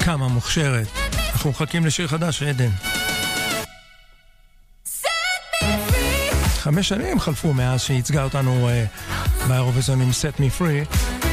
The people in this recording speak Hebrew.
כמה מוכשרת. אנחנו מחכים לשיר חדש, עדן. 5 שנים חלפו מאז שהצגה אותנו באירוויזיון עם Set Me Free.